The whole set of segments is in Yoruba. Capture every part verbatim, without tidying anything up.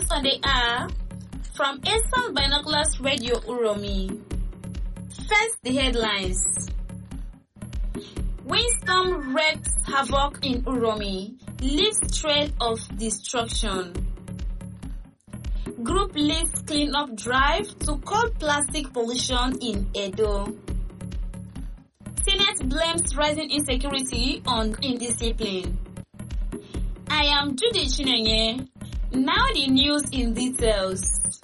on the air from Eastern Binoculars Radio Uromi. First, the headlines. Windstorm wreaks havoc in Uromi, leaves trail of destruction. Group leads cleanup drive to curb plastic pollution in Edo. Senate blames rising insecurity on indiscipline. I am Judy Chinenye. Now the news in details.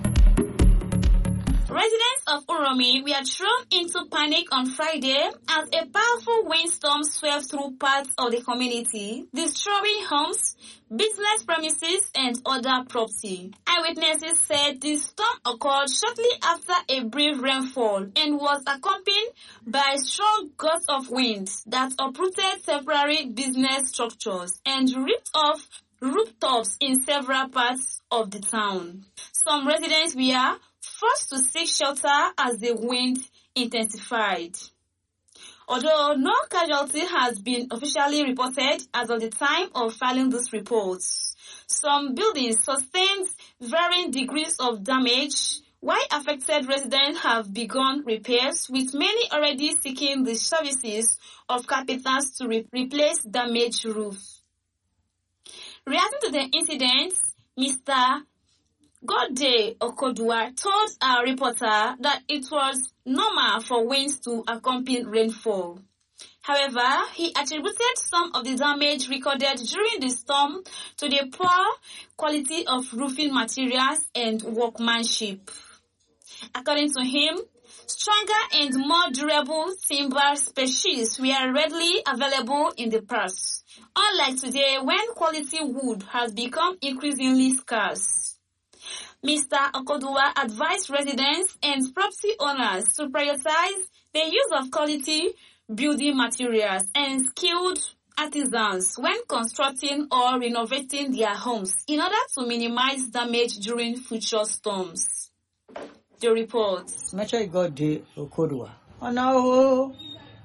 Residents of Uromi were thrown into panic on Friday as a powerful windstorm swept through parts of the community, destroying homes, business premises, and other property. Eyewitnesses said the storm occurred shortly after a brief rainfall and was accompanied by strong gusts of wind that uprooted temporary business structures and ripped off rooftops in several parts of the town. Some residents were forced to seek shelter as the wind intensified. Although no casualty has been officially reported as of the time of filing this report, some buildings sustained varying degrees of damage, while affected residents have begun repairs, with many already seeking the services of carpenters to re- replace damaged roofs. Reacting to the incident, Mister Godday Okodua told our reporter that it was normal for winds to accompany rainfall. However, he attributed some of the damage recorded during the storm to the poor quality of roofing materials and workmanship. According to him, stronger and more durable timber species were readily available in the past, unlike today when quality wood has become increasingly scarce. Mister Okodua advised residents and property owners to prioritize the use of quality building materials and skilled artisans when constructing or renovating their homes in order to minimize damage during future storms. The report. Mecha Godday Okodua. Now,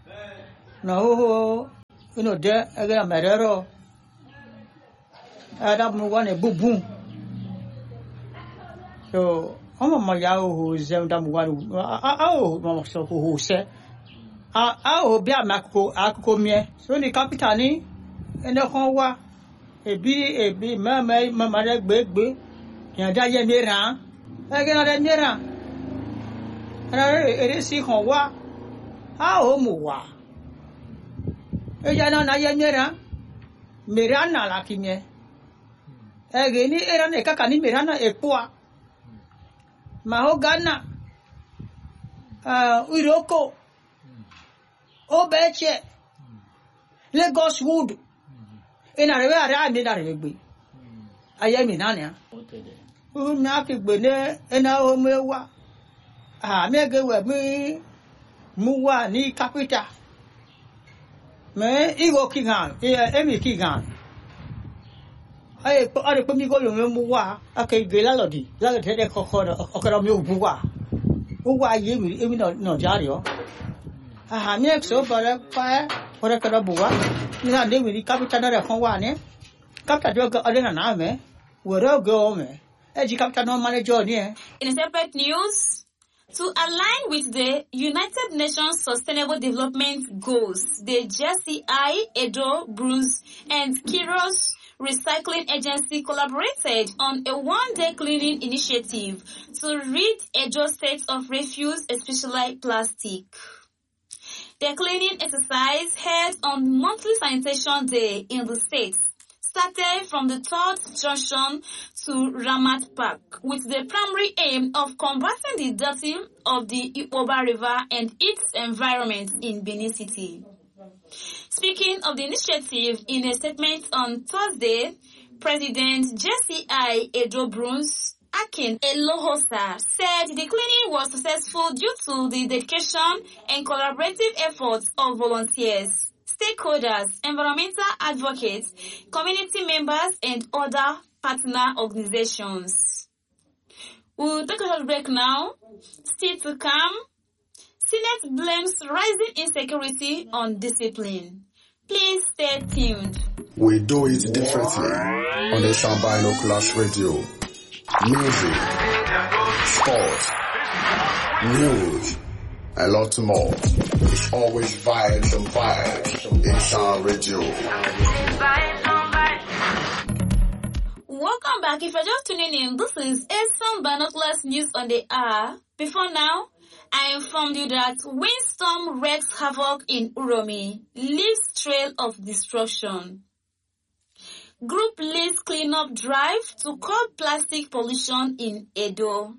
now, you know, there again, Merero. Adam one a boom boom. So, I'm a Mayao who is Zemdam one. Oh, Mamma who said, I will be a Mako Akomie. So the Capitani and the Honwa a be a be mermaid, Mamma Big Big, and Daya Mira. Again, I Mira. And I see Honwa. How Moa? Ejana Naya Mira Mirana Lakime. Again, Eran a Kakani Mirana a poor. Mahogana, uh, Uroko, Obeche, Lagos Wood, in a river, I made a rugby. I am in Anya. Who knock it with an hour mewa. Ah, mega with me, Muwa, ni capita. Me, Ego Kingan, Emmy Kingan. I put me going to Mua, okay, Gelalodi, Lagatede Cocoda, Ocaramio Bua. Who are you, even no Jario? Ah, next so, but a fire, or a Carabua, you know, they will Captain of Hawane, Captain Joga Adename, where all go me. As you Captain no manager near. In separate news, to align with the United Nations Sustainable Development Goals, the J C I, Edo, Bruce, and Kiros Recycling Agency collaborated on a one-day cleaning initiative to rid Edo State of refuse, especially plastic. The cleaning exercise held on monthly sanitation day in the state started from the third junction to Ramat Park with the primary aim of combating the dirty of the Ioba River and its environment in Benin City. Speaking of the initiative in a statement on Thursday, President J C I Edo Bruce Akin Elohosa said the cleaning was successful due to the dedication and collaborative efforts of volunteers, stakeholders, environmental advocates, community members, and other partner organizations. We'll take a short break now. Still to come, Senate blames rising insecurity on discipline. Please stay tuned. We do it differently on the Eastern Binoculars Radio. music, sports, news, and lots more. It's always vibes and vibes in Sound Radio. Welcome back. If you're just tuning in, this is Esan Binoculars News on the Hour. Before now, I informed you that windstorm wreaks havoc in Uromi, leaves trail of destruction. Group leads cleanup drive to curb plastic pollution in Edo.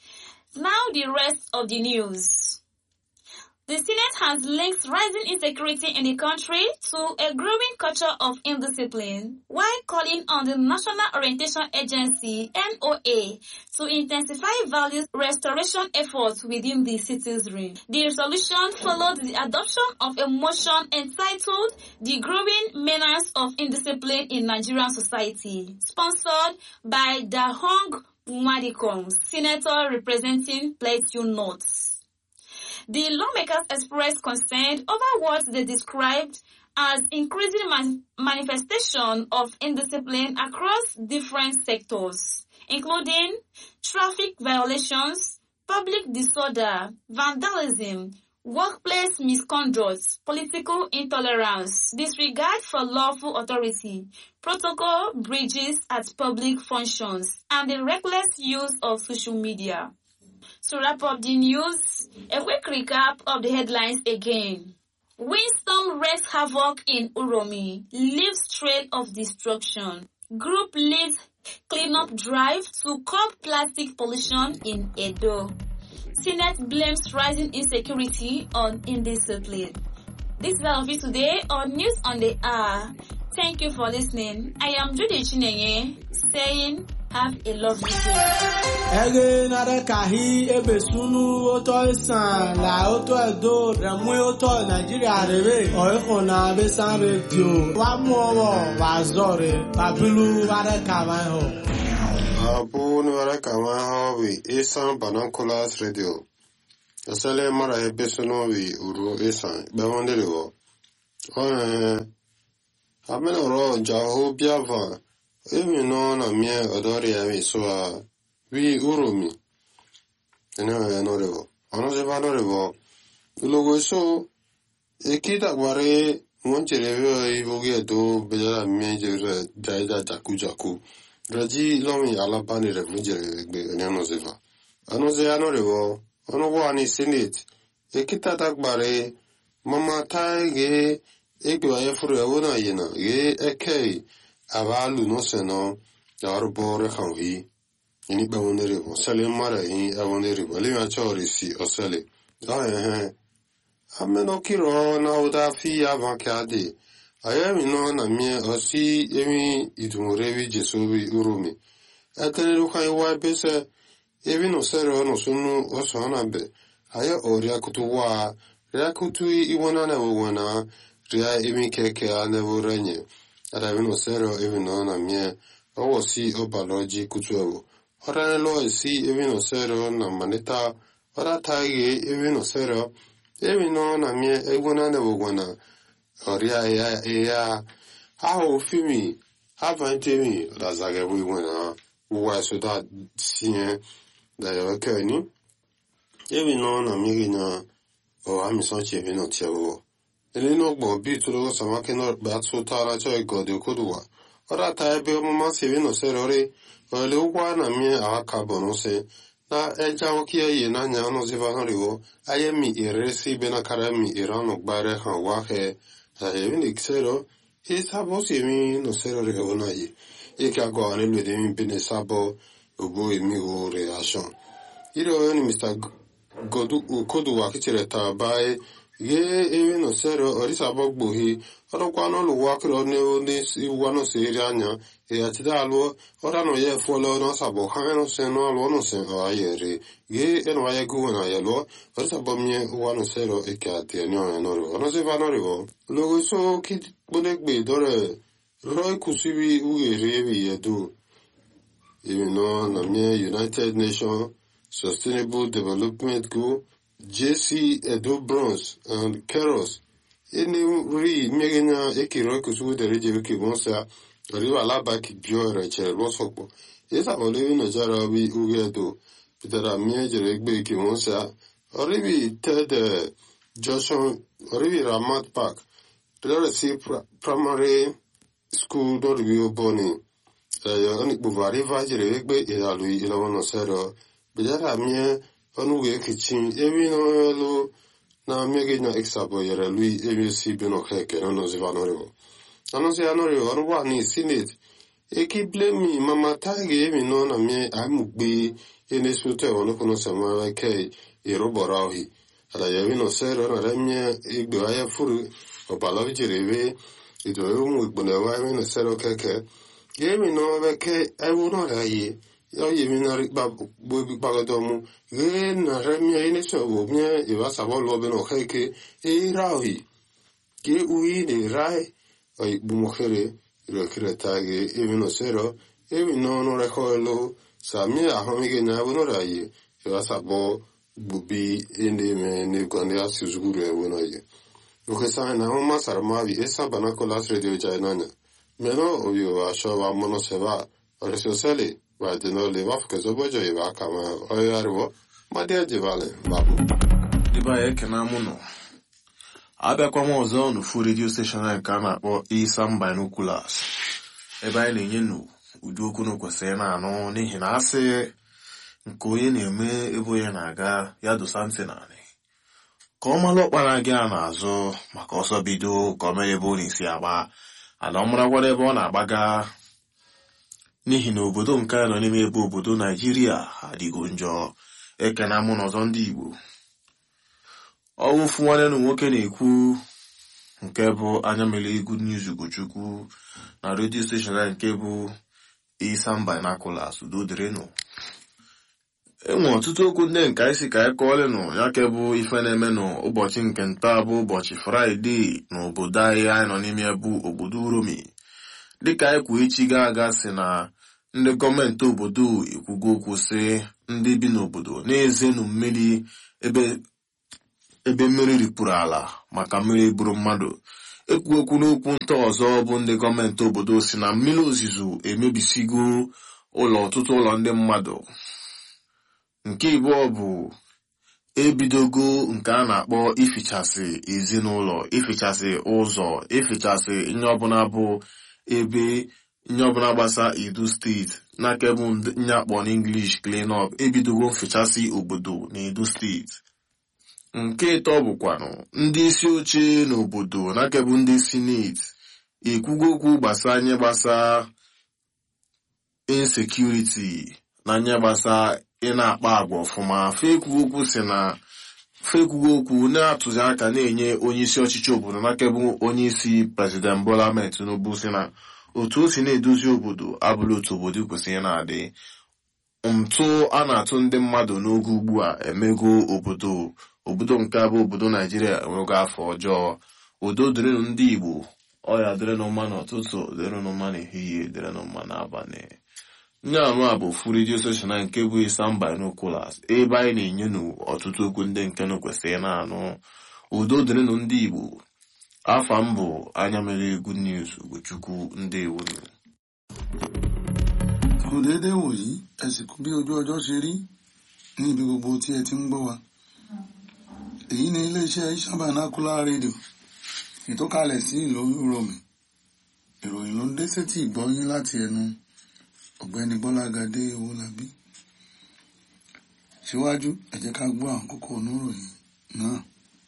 Now the rest of the news. The Senate has linked rising insecurity in the country to a growing culture of indiscipline, while calling on the National Orientation Agency, N O A, to intensify value restoration efforts within the citizenry. The resolution followed the adoption of a motion entitled The Growing Menace of Indiscipline in Nigerian Society, sponsored by Dahong Madikong, Senator representing Plateau North. The lawmakers expressed concern over what they described as increasing man- manifestation of indiscipline across different sectors, including traffic violations, public disorder, vandalism, workplace misconduct, political intolerance, disregard for lawful authority, protocol breaches at public functions, and the reckless use of social media. To wrap up the news, a quick recap of the headlines again. Windstorm wreaks havoc in Uromi, leaves trail of destruction. Group leads cleanup drive to curb plastic pollution in Edo. Senate blames rising insecurity on indiscipline. This is all of it today on News on the Hour. Thank you for listening. I am Judy Chinenye saying have a lovely day. Ege nare kahi ebe sunu oto isan la oto edo remwe oto Nigeria rebe oiko na besan radio wa mu owo wa zore babilu ware kaman ho. Abu ni ware kaman ho wi Esan Binoculars Radio. Asale mara ebe sunu wi uru Esan be wondere wo. Oh amena ro jaho biava. Emi no na mie odori ya mi so a wi Uromi. Ena ya no revo. Ono se va no revo. Logo so ekita gware monchere we iboge do bejala mi je jaida jaku jaku. Raji lomi ala pani revo je be ena no se va. Ono se ya no revo. Ono go ani senate. Ekita takbare mama taige egwa yefuru wona yena ge ekei avalu no seno yarbore khawi ini bawonere bo sale mara in avonere bo le ma chori si osale ah eh ameno kiro na oda fi avankade ayemi no na mie osi emi idumurevi jesobi Uromi atene lu kai wa bese evi no sero no sunu osona be aya oria kutuwa ria kutui iwona na wona ria emi keke ane worenye Ada vino sero evino na mie owo si obaloji kutuewo. Ora lo si evino sero na manita ora taige evino sero evino na mie egwana ne wogwana. Oria ya ya aho fimi avantemi la zagabu igwana uwa soda sien da yo keni evino na mie na o amison che evino tiawo. Elino gbo bi turo sama keno batso tara cho egode kodwa. Ora taebe mama sevino serore ole ugwa na mi aka bonose na eja okie ye na nya no ziva horiwo ayemi iresi bena karami irano gbare han wahe ta evini xero hisabo semi no serore onayi eka go ane lede mi bene sabo obo emi o reaction iro ni mister Godu kodwa kichireta bae ye ewe no sero orisa bogbohi orokwa no lu wakro ne oni iwano seri anya e atida alwo ora no ye folo no sabo ha no se no alwo no se ayere ye eno aye gu na ye lo orisa bomye wano sero e ka te no no ro no se va no ro logo so ki bonegbe dore roi kusibi ugere bi yedu even no na me United Nations Sustainable Development Goal J C Edo Bronze and Keros. Any re megana ekiro kusu de reje ke bonsa Arriva la baki bio recere lo sopo. Esa volevi no jara bi ugedo. Pitera mie jere gbe ki monsa. Arrivi ted Joshua, arrivi Ramat Park. There si primary school do review boni. Eh ani buvari va jere gbe ila lui ila wono sero. Pitera mie onuge kitchen evi no lo na mege na exabo yere lui evi si bino heke no zivanorevo. Ano se anorevo anwa ni sinit. Eki blame mama tage mi no na me amugbe ene sute wono kono sama kai eroborahi. Ala yavi no sero na remye igbe aya furu opalavi jireve ido umu igbone wa mi no sero keke. Yemi no beke awu no rayi. Yo yemi na rikba bobi bagadomu. Ge na remye ene so bo mye iwa sabo lobe no keke e rahi. Ge ui de rai ay bumukhere Rekiretage, even no zero, even no no recoilo, Samia Homige Navunorai, Yasabo, Bubi, Indime, Nigondias, Guru, Wunoye. Lucasan, Homas Armavi, Esa Banacolas Radio Jainana. Meno, or you are sure Monoseva, or Soseli, but the no live off Kazobojo, Kama, or Yarvo, my dear Jivale, Babu. Ibae Kanamuno. Abịakwa m ọzọ n'ofu redio steshọn nke a na-akpọ Isam Binoculars ebe anyị na-enye nu ụdị okwu na kwesịrị na-anụ n'ihi na asị nke onye na-eme ebe onye na-aga ya dosa ntị naanị ka ọ mara ọkpara gị a na-azụ maka ọsọ bido ka ọ mere ebe ọ na-esi agba ana ọ marakwara ebe ọ na-agbaga n'ihi na obodo nke a nọ n'ime ebe obodo Naijiria adịgo njọ ekena mụ n'ọzọ ndị Igbo ọwụfụ nwanne na nwoke na-ekwu nke bụ anya mere Good News Ugochukwu na redio steshọn nke bụ Isam Binoculars udo dịrịnụ. Enwe ọtụtụ okwu ndị nke anyị si ka anyị kọọlịnụ ya ke bụ ife na-eme n'ụbọchị nke nta bụ ụbọchị Fraịde n'obodo anyị anyị nọ n'ime bụ obodo Uromi. Dịka anyị kwuo echi ga-aga si na ndị gọọmenti obodo ekwugo okwu sị ndị bi n'obodo na-ezenu mmiri ebe ebe mmiri ripụrụ ala maka mmiri buru mmadụ. Ekwu okwu n'okwu nta ọzọ bụ ndị gọọmenti obodo si na mmiri ozizo emebisigo ụlọ ọtụtụ ụlọ ndị mmadụ. Nke ịbụọ bụ ebidogo nke a na-akpọ ifichasị ezinụlọ, ifichasị ụzọ, ifichasị ihe ọbụla bụ ebe ihe ọbụla gbasa Edo steeti n'aka bụ nye akpọ n'English clean up. Ebidogo mfichasị obodo na Edo steeti. Nke ịtọ bụkwanụ ndị isi oche n'obodo n'aka bụ ndị sineti ekwugo okwu gbasa anya gbasa insecurity na anya gbasa ị na-akpa agwa ọfụma. Fekwugo okwu si na fekwugo okwu na-atụzi aka na-enye onye isi ọchịchị obodo n'aka bụ onye isi President Bola Ahmed Tinubu si na otu o si na-edozi obodo abụrụ otu obodo kwesịrị na-adị. Ntụ a na-atụ ndị mmadụ n'oge ugbu a emego obodo obodo nke abụ obodo Naijiria enwego afọ ọjọọ. Udo dịrịnụ ndị Igbo, ọya dịrịnụ mma n'ụtụtụ, dịrịnụ mma n'ehihie, dịrịnụ mma n'abalị. Nye anụ a bụ fu redio steshọn nke bụ Isam Binoculars ebe anyị na-enyenụ ọtụtụ okwu ndị nke nụ kwesịrị na-anụ. Udo dịrịnụ ndị Igbo. Afa m bụ anya mere Good News Ugochukwu ndewo. Kò déédéé wòyí ẹ̀sìnkú bí ojú ọjọ́ ṣe rí ní ibi gbogbo tí ẹ ti ń gbọ́ wa. Èyí ni iléeṣẹ́ Isam Binoculars rédíò ìtọ́kalẹ̀ sí ìlú Uromi. Ìròyìn ló ń dé sétí ìgbọ́yín láti ẹnu ọ̀gbẹ́ni Bọ́lágadé Owólabí. Síwájú ẹ jẹ́ ká gbọ́ àwọn kókó oníròyìn náà.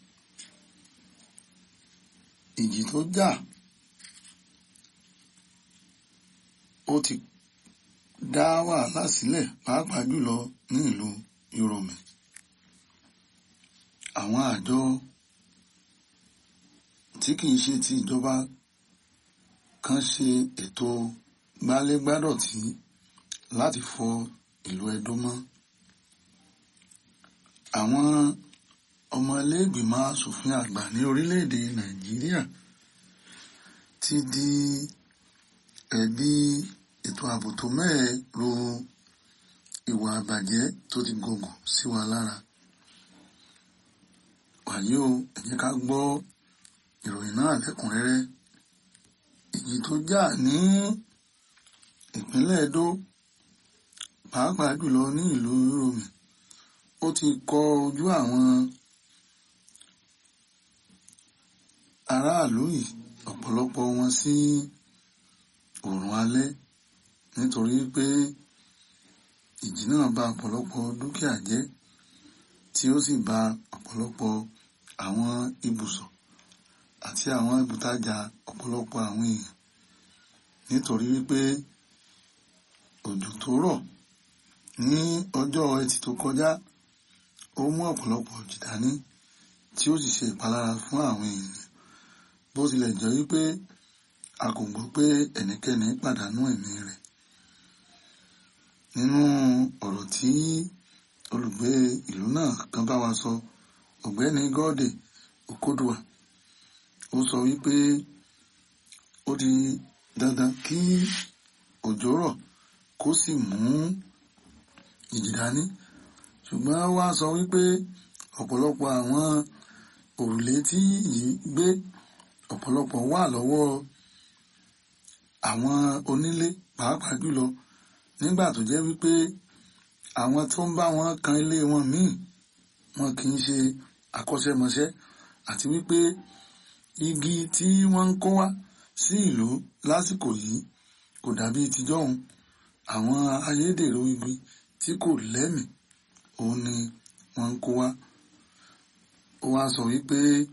Ìjì tó jà ó ti dá wàhálà sílẹ̀ pàápàá jùlọ ní ìlú Uromi. Àwọn àjọ tí kìí ṣe ti ìjọba kan ṣe ètò gbálégbádọ̀tí láti fọ ìlú Ẹdó mọ́. Àwọn ọmọ ilé-ìgbìmọ̀ aṣòfin àgbà ní orílẹ̀-èdè Nàìjíríà ti di ẹ̀bi ètò ààbò tó mẹ́ẹ̀ ro ìwà àbàjẹ́ tó ti gògùn sí wa lára. Wàyí o, ẹ jẹ́ ká gbọ́ ìròyìn náà lẹ́kùnrẹ́rẹ́. Ìjì tó jà ní ìpínlẹ̀ Edo pàápàá jùlọ ní ìlú Uromi ó ti kọ ojú àwọn aráàlú yìí ọ̀pọ̀lọpọ̀ wọn sí oòrùn alẹ́ nítorí pé ìjì náà bà ọ̀pọ̀lọpọ̀ dúkìá jẹ́ tí ó sì bà ọ̀pọ̀lọpọ̀ àwọn ibùsọ̀ àti àwọn ibùtajà ọ̀pọ̀lọpọ̀ àwọn èèyàn nítorí wípé òjò tó rọ̀ ní ọjọ́ Ẹtì tó kọjá ó mú ọ̀pọ̀lọpọ̀ òjì dání tí ó sì ṣe ìpalára fún àwọn èèyàn bó tilẹ̀ jẹ́ wípé a kò gbọ́ pé ẹnikẹ́ni pàdánù ẹ̀mí rẹ̀. Nínú ọ̀rọ̀ tí olùgbé ìlú náà kan bá wa sọ, ọ̀gbẹ́ni Gọ́dè Okodua, ó sọ wípé ó di dandan kí òjò rọ̀ kó sì mú ìjì dání, ṣùgbọ́n wá sọ wípé ọ̀pọ̀lọpọ̀ àwọn òrùlé tí yìí gbé ọ̀pọ̀lọpọ̀ wà lọ́wọ́ àwọn onílé pàápàá jùlọ nígbà tó jẹ́ wípé àwọn tó ń bá wọn kan ilé wọn míì wọn kì í ṣe akọ́ṣẹ́mọṣẹ́ àti wípé igi tí wọ́n ń kó wá sí ìlú lásìkò yìí kò dàbí tijọ́hun. Àwọn ayédèrú igi tí kò lẹ́mìí òun ni wọ́n ń kó wá. Ó wá sọ wípé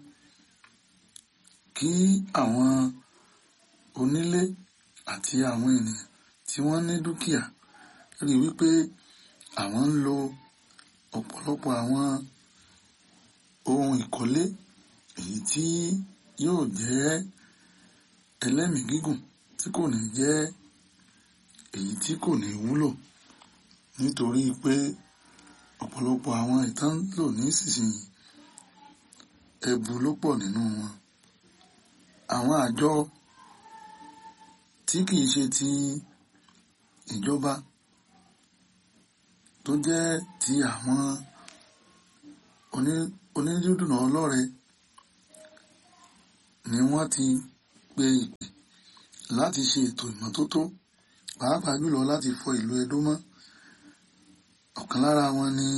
kí àwọn onílé àti àwọn ènìyàn tí wọ́n ní dúkìá rí wípé àwọn ń lo ọ̀pọ̀lọpọ̀ àwọn ohun ìkọ́lé èyí tí yóò jẹ́ ẹlẹ́mìí gígùn tí kò ní jẹ́ èyí tí kò ní wúlò nítorí pé ọ̀pọ̀lọpọ̀ àwọn ìtàn lò ní ìsinsìnyí ẹbu ló pọ̀ nínú wọn. Àwọn àjọ tí kìí ṣe ti ìjọba tó jẹ́ ti àwọn onídùúdùnà ọlọ́rẹ ni wọ́n ti pe ìpè láti ṣe ètò ìmọ́tótó pàápàá jùlọ láti fọ ìlú Edo mọ́. Ọ̀kan lára wọn ni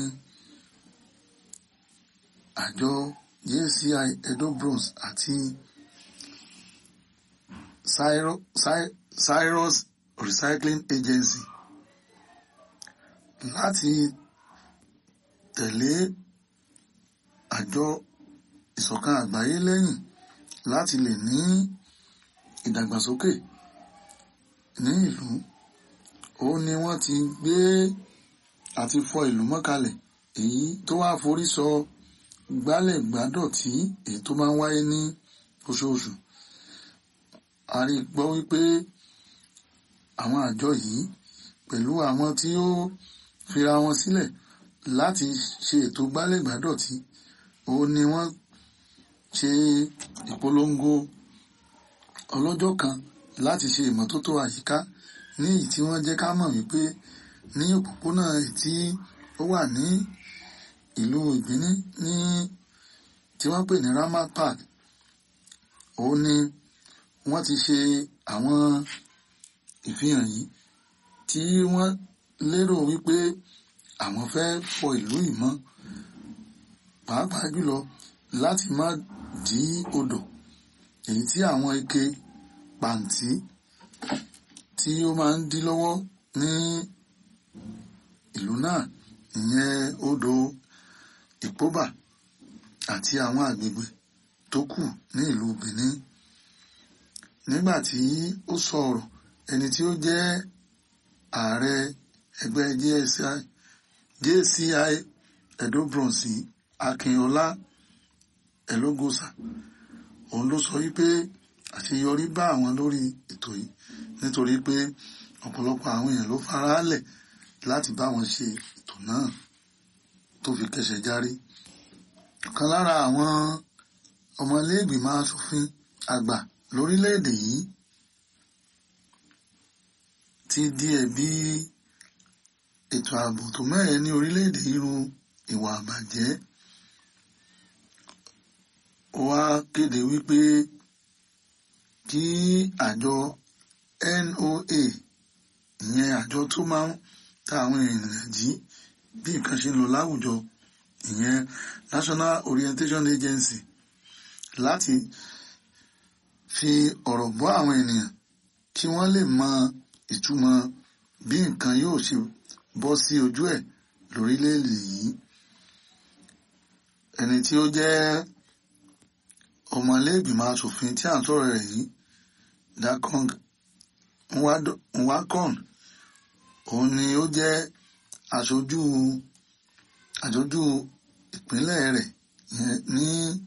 àjọ J C I Edo Bronze àti Cyrus Recycling Agency láti tẹ̀lé àjọ ìṣọ̀kan àgbáyé lẹ́yìn láti lè ní ìdàgbàsókè ní ìlú. Ó ní wọ́n ti gbé àti fọ ìlú mọ́kalẹ̀ èyí tó wá forí sọ gbálẹ̀ gbádọ̀tí èyí tó máa ń wáyé ní oṣooṣù. A rí gbọ́ wípé àwọn àjọ yìí pẹ̀lú àwọn tí ó fira wọn sílẹ̀ láti ṣe ètò gbálẹ̀ gbádọ̀tí ó ní wọ́n ṣe ìpolongo ọlọ́jọ́ kan láti ṣe ìmọ́tótó àyíká ní èyí tí wọ́n jẹ́ ká mọ̀ wípé ní òpópónà tí ó wà ní ìlú Ìgbíní ní tí wọ́n pè ní Ramat Park ó ní wọ́n ti ṣe àwọn ìfihàn yìí tí wọ́n lérò wípé àwọn fẹ́ fọ ìlú ìmọ́ pàápàá jùlọ láti má dí odò èyí tí àwọn ike pàǹtí tí ó máa ń dí lọ́wọ́ ní ìlú náà, ìyẹn odò Ìpóbà àti àwọn àgbègbè tó kù ní ìlú Benin. Nígbà tí ó sọ̀rọ̀ ẹni tí ó jẹ́ ààrẹ ẹgbẹ́ J C I Edo Bronze Akínọlá Ẹlógósà, òun ló sọ wípé àṣeyọrí bá àwọn lórí ètò yìí nítorí pé ọ̀pọ̀lọpọ̀ àwọn èèyàn ló faraalẹ̀ láti bá wọn ṣe ètò náà tó fi kẹsẹ̀ járí. Ọ̀kan lára àwọn ọmọlẹ́gbìmọ̀ aṣòfin àgbà lórílẹ̀‐èdè yìí ti di ẹ̀bi ètò ààbò tó mẹ́hẹ ní orílẹ̀‐èdè irú ìwà àbàjẹ́. Ó wá kéde wípé kí àjọ N O A ìyẹn àjọ tó máa ń ta àwọn ènìyàn jí bí nǹkan ṣe ń lọ láwùjọ, ìyẹn National Orientation Agency, láti fi ọ̀rọ̀ bọ́ àwọn ènìyàn kí wọ́n lè mọ ìtumọ̀ bí nǹkan yóò ṣe bọ́ sí ojú ẹ̀ lórílẹ̀-èdè yìí. Ẹni tí ó jẹ́ ọmọlẹ́gbìmọ̀ aṣòfin tí à ń sọ̀rọ̀ rẹ̀ yìí, Dakong Nwakon, òun ni ó jẹ́ aṣojú aṣojú ìpínlẹ̀ rẹ̀ ní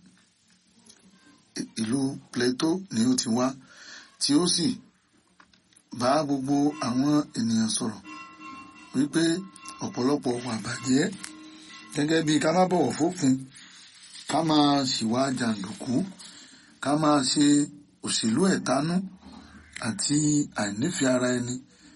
ìlú Plateau ni ó ti wá, tí ó sì bá gbogbo àwọn ènìyàn sọ̀rọ̀ wípé ọ̀pọ̀lọpọ̀ wà bàjẹ́ gẹ́gẹ́ bí ká má bọ̀wọ̀ fófin, ká máa ṣìwà jàǹdùkú, ká máa ṣe òṣèlú ẹ̀tanú àti àìnífẹ̀ẹ́ ara ẹni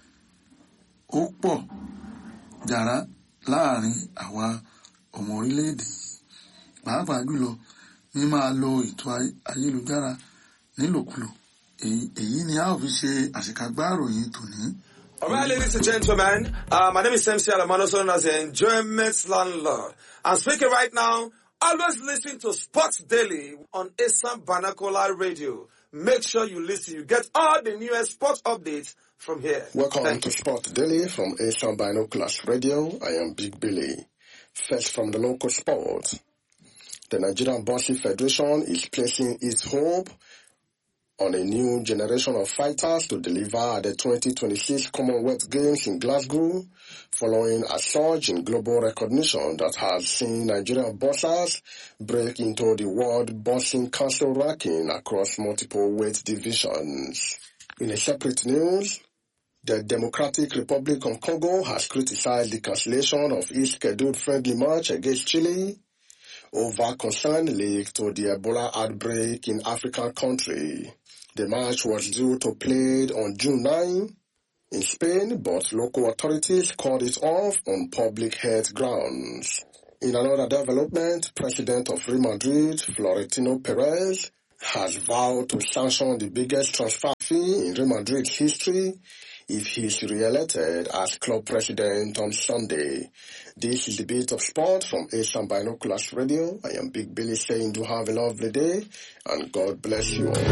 ó pọ̀ jàrá láàrin àwa ọmọ orílẹ̀-èdè yìí, pàápàá jùlọ ní máa lo ètò ayélujára nílòkulò. Èyí ni a ó fi ṣe àṣekágbá ìròyìn tòní. All right, ladies and gentlemen, uh, my name is M C Alamano, known as the Enjoyment Landlord. I'm speaking right now. Always listen to Sports Daily on Isam Banakola Radio. Make sure you listen. You get all the newest sports updates from here. Welcome Thank to you. Sport Daily from Asian Binoculars Radio. I am Big Billy. First from the local sport. The Nigerian Boxing Federation is placing its hope on a new generation of fighters to deliver at the twenty twenty-six Commonwealth Games in Glasgow, following a surge in global recognition that has seen Nigerian boxers break into the World Boxing Council ranking across multiple weight divisions. In a separate news, the Democratic Republic of Congo has criticized the cancellation of its scheduled friendly match against Chile over concern linked to the Ebola outbreak in African country. The match was due to played on June ninth in Spain, but local authorities called it off on public health grounds. In another development, President of Real Madrid, Florentino Perez, has vowed to sanction the biggest transfer fee in Real Madrid's history if he is re-elected as club president on Sunday. This is the Bit of Sport from Asian Binoculars Radio. I am Big Billy saying do have a lovely day and God bless you all.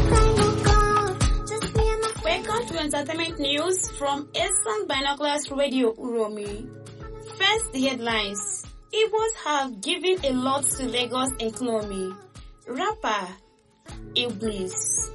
Welcome to entertainment news from Asian Binoculars Radio Uromi. First, the headlines. Igbos have given a lot to Lagos economy. Rapper Iblis.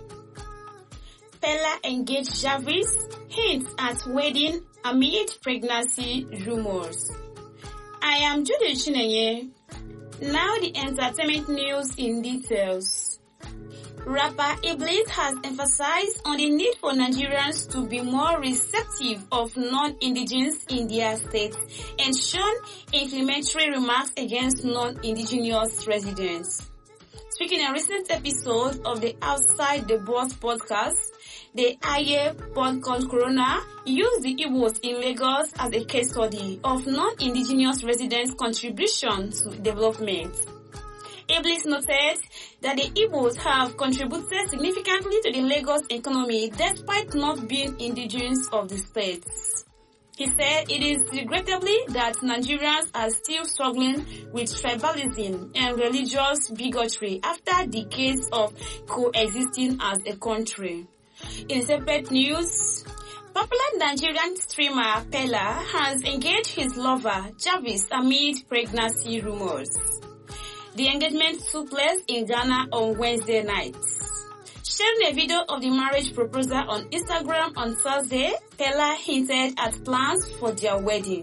Pella engaged Jarvis, hints at wedding amid pregnancy rumors. I am Judy Chinenye. Now the entertainment news in details. Rapper Iblis has emphasized on the need for Nigerians to be more receptive of non-indigenous in their states and shown inflammatory remarks against non-indigenous residents. Speaking in a recent episode of the Outside the Box podcast, the Aye Podcast Corona used the Igbos in Lagos as a case study of non-indigenous residents' contribution to development. Iblis noted that the Igbos have contributed significantly to the Lagos economy despite not being indigenous of the state. He said it is regrettably that Nigerians are still struggling with tribalism and religious bigotry after decades of coexisting as a country. In separate news, popular Nigerian streamer Pella has engaged his lover Jarvis amid pregnancy rumors. The engagement took place in Ghana on Wednesday night. Sharing a video of the marriage proposal on Instagram on Thursday, Pella hinted at plans for their wedding.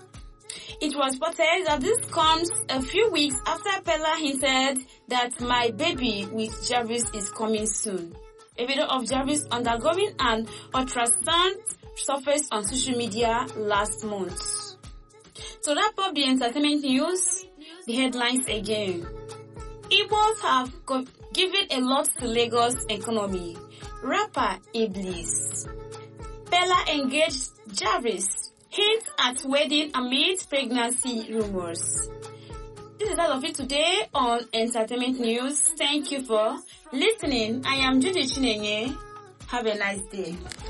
It was reported that this comes a few weeks after Pella hinted that my baby with Jarvis is coming soon. A video of Jarvis undergoing an ultrasound surfaced on social media last month. To wrap up the entertainment news, the headlines again. Igbos have co- given a lot to Lagos economy. Rapper Iblis. Pella engaged Jarvis. Hints at wedding amid pregnancy rumors. This is all of it today on Entertainment News. Thank you for listening. I am Judy Chinenye. Have a nice day.